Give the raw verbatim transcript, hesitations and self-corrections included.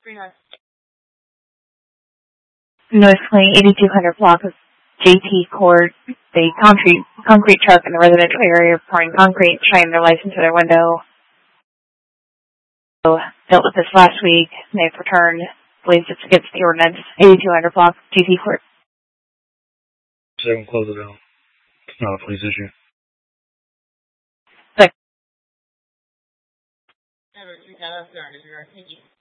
North Lane, eighty-two hundred block of J T Court. The concrete concrete truck in the residential area pouring concrete, shining their lights into their window. So, dealt with this last week. They've returned. Believes it's against the ordinance. eighty-two hundred block, J T Court. Second, close it out. It's not a police issue. Six.